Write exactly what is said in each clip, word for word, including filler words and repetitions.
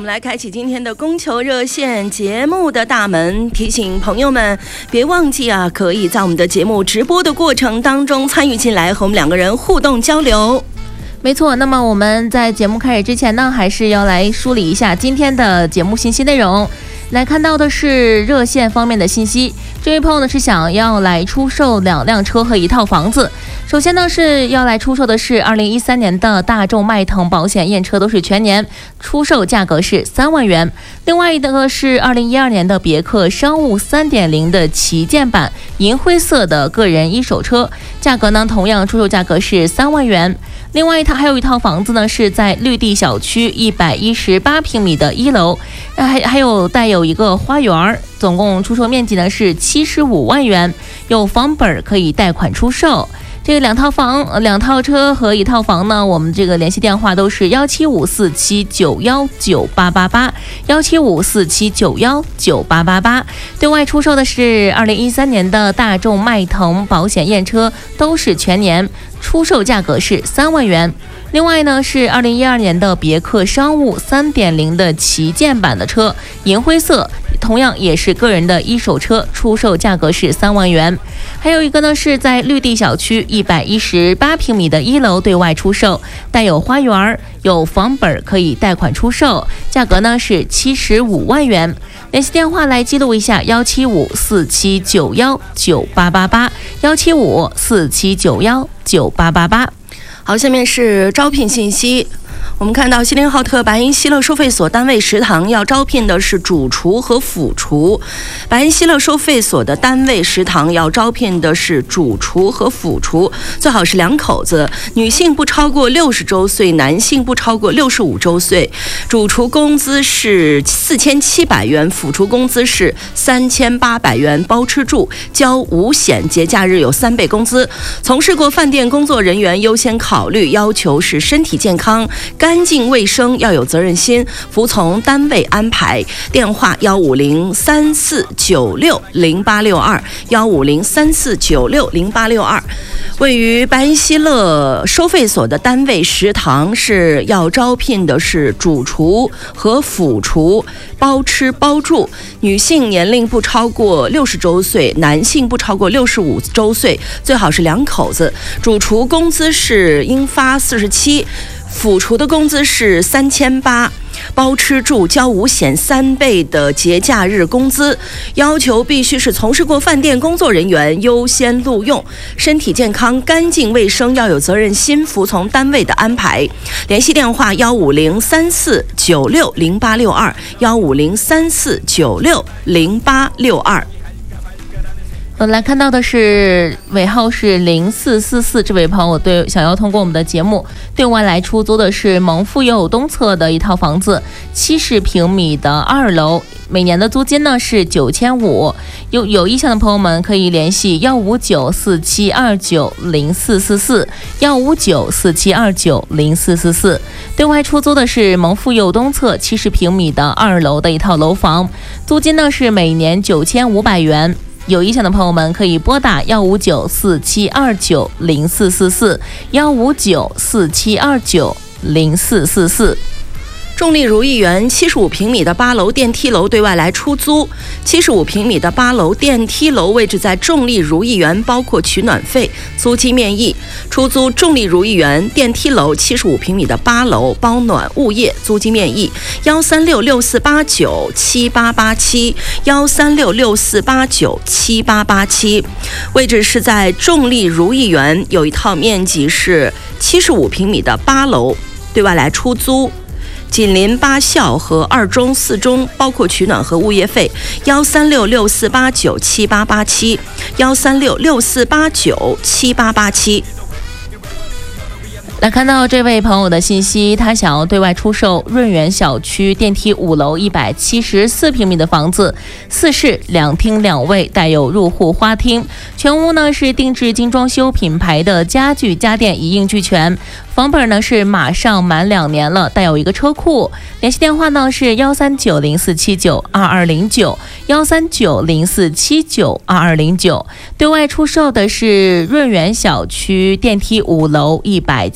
们来开启今天的供求热线节目的大门，提醒朋友们别忘记啊，可以在我们的节目直播的过程当中参与进来，和我们两个人互动交流。 没错，那么我们在节目开始之前呢，还是要来梳理一下今天的节目信息内容。来看到的是热线方面的信息，这位朋友呢是想要来出售两辆车和一套房子。首先呢是要来出售的是二零一三年的大众迈腾保险验车，都是全年，出售价格是三万元。另外一个是二零一二年的别克商务 三点零 的旗舰版银灰色的个人一手车，价格呢同样出售价格是三万元。另外一套还有一套房子呢是在绿地小区一百一十八平米的一楼，还还有带有一个花园，总共出售面积呢是七十五万元，有房本可以贷款出售。这两套房、两套车和一套房呢，我们这个联系电话都是幺七五四七九幺九八八八，幺七五四七九幺九八八八。对外出售的是二零一三年的大众迈腾保险验车，都是全年，出售价格是三万元。另外呢是二零一二年的别克商务 三点零 的旗舰版的车，银灰色，同样也是个人的一手车，出售价格是三万元。还有一个呢是在绿地小区一百一十八平米的一楼对外出售，带有花园，有房本可以贷款出售，价格呢是七十五万元。联系电话来记录一下幺七五四七九幺九八八八，幺七五四七九幺九八八八。 好，下面是招聘信息。我们看到锡林浩特白银希乐收费所单位食堂要招聘的是主厨和辅厨。白银希乐收费所的单位食堂要招聘的是主厨和辅厨，最好是两口子，女性不超过六十周岁，男性不超过六十五周岁。主厨工资是四千七百元，辅厨工资是三千八百元，包吃住，交五险，节假日有三倍工资。从事过饭店工作人员优先考虑，要求是身体健康、干净卫生，要有责任心，服从单位安排。电话幺五零三四九六零八六二，幺五零三四九六零八六二。位于白银希乐收费所的单位食堂是要招聘的是主厨和辅厨，包吃包住，女性年龄不超过六十周岁，男性不超过六十五周岁，最好是两口子。主厨工资是应发四十七，辅厨的工资是三千八，包吃住，交五险，三倍的节假日工资。要求必须是从事过饭店工作人员优先录用，身体健康、干净卫生，要有责任心，服从单位的安排。联系电话幺五零三四九六零八六二，幺五零三四九六零八六二。 呃，来看到的是尾号是零四四四，这位朋友对想要通过我们的节目对外来出租的是蒙富有东侧的一套房子，七十平米的二楼，每年的租金呢是九千五。有有意向的朋友们可以联系幺五九四七二九零四四四，幺五九四七二九零四四四。对外出租的是蒙富有东侧七十平米的二楼的一套楼房，租金呢是每年九千五百元。有意向的朋友们可以拨打幺五九四七二九零四四四，幺五九四七二九零四四四。 重力如意园七十五平米的八楼电梯楼对外来出租。七十五平米的八楼电梯楼位置在重力如意园，包括取暖费，租金面议。出租重力如意园电梯楼七十五平米的八楼，包暖物业，租金面议。幺三六六四八九七八八七，幺三六六四八九七八八七。位置是在重力如意园，有一套面积是七十五平米的八楼，对外来出租。紧邻八校和二中、四中，包括取暖和物业费。幺三六六四八九七八八七，幺三六六四八九七八八七。 来看到这位朋友的信息，他想要对外出售润园小区电梯五楼一百七十四平米的房子，四室两厅两卫，带有入户花厅，全屋呢是定制精装修品牌的家具家电一应俱全。房本呢是马上满两年了，带有一个车库。联系电话呢是幺三九零四七九二二零九，幺三九零四七九二二零九。对外出售的是润园小区电梯五楼一百七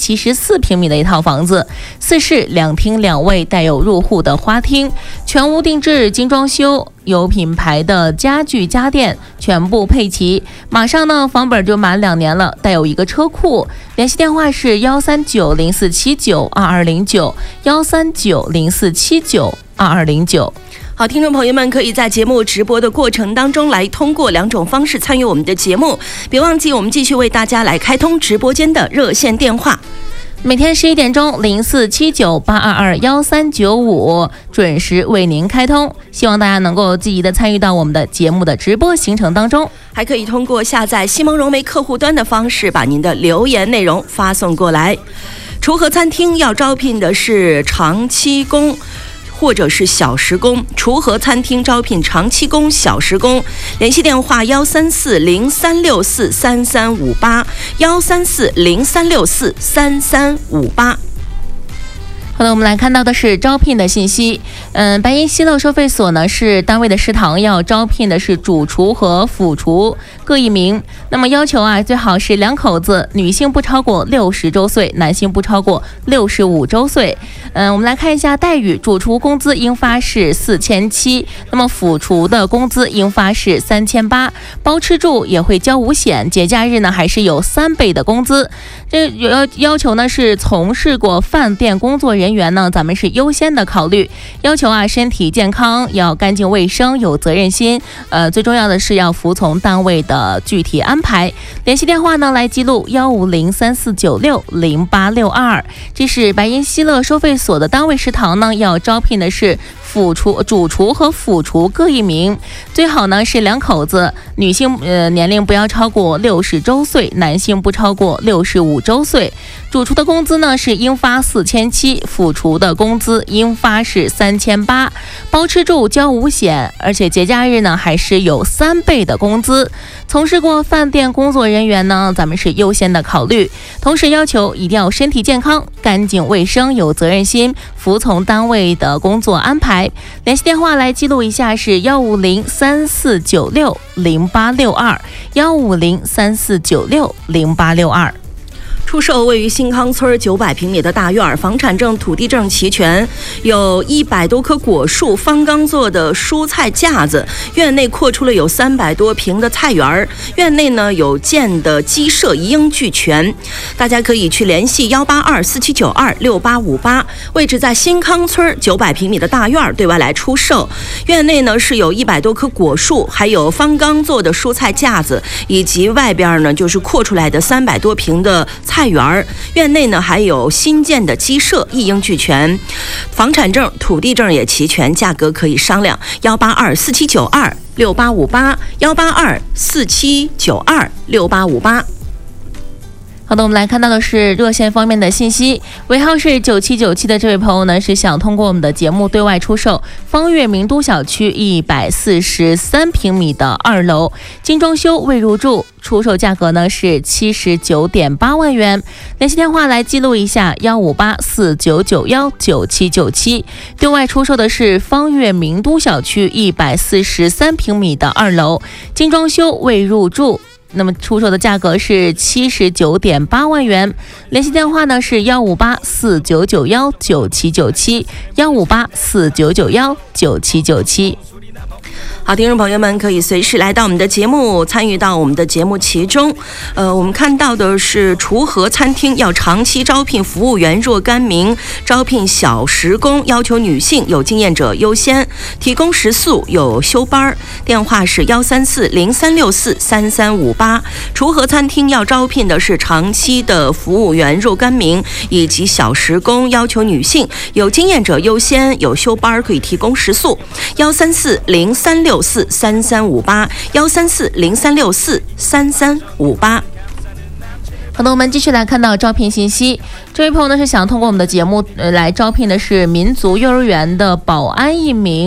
七十四平米的一套房子，四室两厅两卫，带有入户的花厅，全屋定制精装修，有品牌的家具家电全部配齐，马上呢房本就满两年了，带有一个车库。联系电话是幺三九零四七九二二零九，幺三九零四七九二二零九。 好，听众朋友们可以在节目直播的过程当中来通过两种方式参与我们的节目，别忘记我们继续为大家来开通直播间的热线电话。 每天十一点钟，零四七九八二二幺三九五准时为您开通，希望大家能够积极的参与到我们的节目的直播行程当中。 还可以通过下载西蒙融媒客户端的方式，把您的留言内容发送过来。锄禾餐厅要招聘的是长期工或者是小时工，锄禾餐厅招聘长期工、小时工，联系电话幺三四零三六四三三五八，幺三四零三六四三三五八。 好的，我们来看到的是招聘的信息。嗯，白银西乐收费所呢是单位的食堂，要招聘的是主厨和辅厨各一名。那么要求啊，最好是两口子，女性不超过六十周岁，男性不超过六十五周岁。嗯，我们来看一下待遇，主厨工资应发是四千七，那么辅厨的工资应发是三千八，包吃住也会交五险，节假日呢还是有三倍的工资。这要要求呢是从事过饭店工作人员呢，咱们是优先的考虑。要求啊，身体健康，要干净卫生，有责任心。呃，最重要的是要服从单位的具体安排。联系电话呢，来记录幺五零三四九六零八六二。这是白银西乐收费所的单位食堂呢，要招聘的是辅厨、主厨和辅厨各一名，最好呢是两口子，女性呃年龄不要超过六十周岁，男性不超过六十五周岁。主厨的工资呢是应发四千七，辅厨的工资应发是三千八，包吃住交五险，而且节假日呢还是有三倍的工资。从事过饭店工作人员呢，咱们是优先的考虑。同时要求一定要身体健康、干净卫生、有责任心，服从单位的工作安排。联系电话来记录一下是幺五零三四九六零八六二，幺五零三四九六零八六二。 出售位于新康村九百平米的大院，房产证、土地证齐全，有一百多棵果树，方刚做的蔬菜架子，院内扩出了有三百多平的菜园，院内呢有建的鸡舍，一应俱全。大家可以去联系幺八二四七九二六八五八，位置在新康村九百平米的大院，对外来出售。院内呢是有一百多棵果树，还有方刚做的蔬菜架子，以及外边呢就是扩出来的三百多平的菜园，院内呢还有新建的鸡舍，一应俱全，房产证、土地证也齐全，价格可以商量。幺八二四七九二六八五八，幺八二四七九二六八五八。 好的，我们来看到的是热线方面的信息，尾号是九七九七的这位朋友呢，是想通过我们的节目对外出售方悦名都小区一百四十三平米的二楼，精装修未入住，出售价格呢是七十九点八万元。联系电话来记录一下幺五八四九九幺九七九七。对外出售的是方悦名都小区一百四十三平米的二楼，精装修未入住。那么出售的价格是七十九点八万元，联系电话呢是幺五八四九九幺九七九七，幺五八四九九幺九七九七。 好，听众朋友们可以随时来到我们的节目，参与到我们的节目其中。呃，我们看到的是锄禾餐厅要长期招聘服务员若干名，招聘小时工，要求女性，有经验者优先，提供食宿，有休班。电话是幺三四零三六四三三五八。锄禾餐厅要招聘的是长期的服务员若干名以及小时工，要求女性，有经验者优先，有休班，可以提供食宿。幺三四零三六四三三五八，幺三四零三六四三三五八。 好的，我们继续来看到招聘信息。这位朋友呢是想通过我们的节目呃来招聘的是民族幼儿园的保安一名，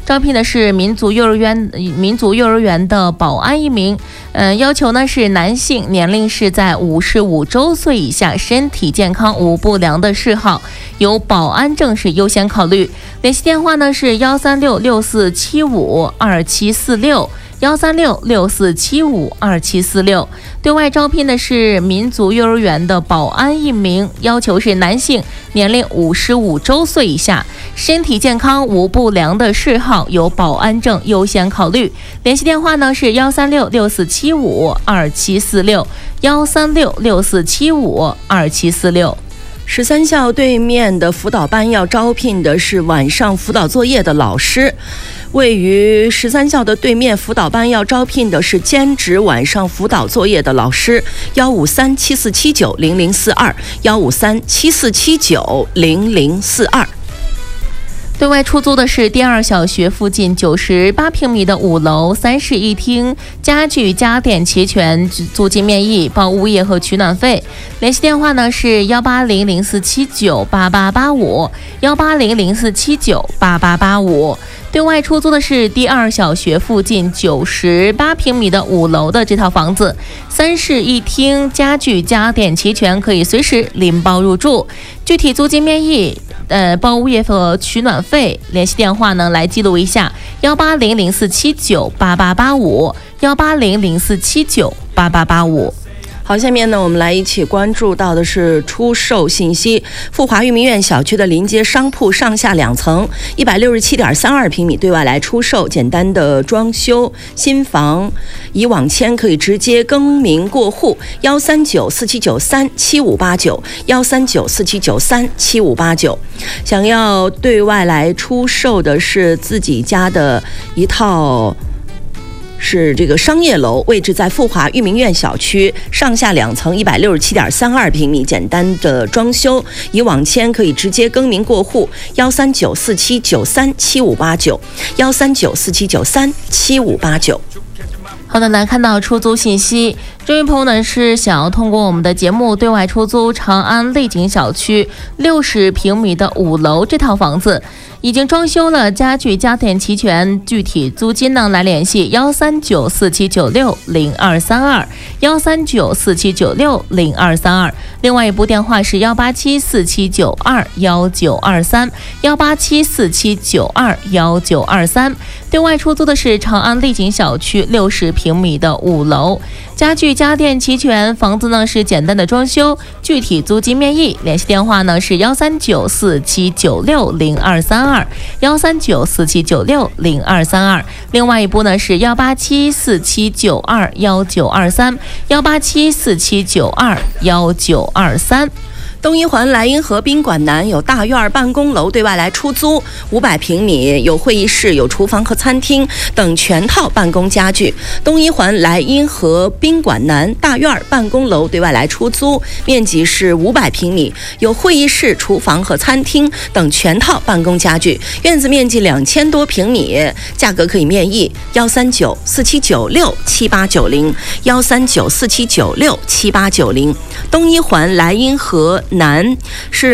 招聘的是民族幼儿园民族幼儿园的保安一名，呃，要求呢是男性，年龄是在五十五周岁以下，身体健康无不良的嗜好，有保安证是优先考虑。联系电话呢是幺三六六四七五二七四六。幺三六六四七五二七四六，对外招聘的是民族幼儿园的保安一名，要求是男性，年龄五十五周岁以下，身体健康无不良的嗜好，有保安证优先考虑。联系电话呢是幺三六六四七五二七四六，幺三六六四七五二七四六。 十三校对面的辅导班要招聘的是晚上辅导作业的老师。位于十三校的对面辅导班要招聘的是兼职晚上辅导作业的老师。幺五三七四七九零零四二，幺五三七四七九零零四二。 对外出租的是第二小学附近九十八平米的五楼，三室一厅，家具家电齐全，租金面议，包物业和取暖费。联系电话呢是幺八零零四七九八八八五，幺八零零四七九八八八五。对外出租的是第二小学附近九十八平米的五楼的这套房子，三室一厅，家具家电齐全，可以随时拎包入住。具体租金面议，呃，包物业和取暖费。联系电话呢来记录一下：幺八零零四七九八八八五，幺八零零四七九八八八五。 好，下面呢，我们来一起关注到的是出售信息。富华裕民苑小区的临街商铺上下两层，一百六十七点三二平米，对外来出售，简单的装修，新房，以网签可以直接更名过户。幺三九四七九三七五八九，幺三九四七九三七五八九。想要对外来出售的是自己家的一套。是这个商业楼，位置在富华裕民苑小区，上下两层，一百六十七点三二平米，简单的装修，以网签可以直接更名过户。幺三九四七九三七五八九，幺三九四七九三七五八九。 好的，来看到出租信息，这位朋友呢是想要通过我们的节目对外出租长安丽景小区六十平米的五楼这套房子，已经装修了，家具家电齐全，具体租金呢来联系幺三九四七九六零二三二，幺三九四七九六零二三二。另外一部电话是幺八七四七九二幺九二三，幺八七四七九二幺九二三。对外出租的是长安丽景小区六十平米的五楼，家具家电齐全，房子呢是简单的装修，具体租金面议。联系电话呢是幺三九四七九六零二三二，幺三九四七九六零二三二。另外一部呢是幺八七四七九二幺九二三，幺八七四七九二幺九二三。 东一环莱茵河宾馆南有大院办公楼对外来出租，五百平米，有会议室、有厨房和餐厅等全套办公家具。东一环莱茵河宾馆南大院办公楼对外来出租，面积是五百平米，有会议室、厨房和餐厅等全套办公家具，院子面积两千多平米，价格可以面议。幺三九四七九六七八九零，幺三九四七九六七八九零。东一环莱茵河南是